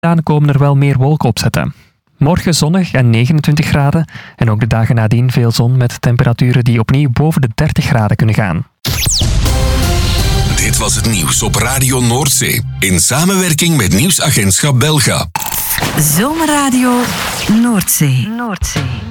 Dan komen er wel meer wolken opzetten. Morgen zonnig en 29 graden. En ook de dagen nadien veel zon met temperaturen die opnieuw boven de 30 graden kunnen gaan. Dit was het nieuws op Radio Noordzee. In samenwerking met Nieuwsagentschap Belga. Zomerradio Noordzee.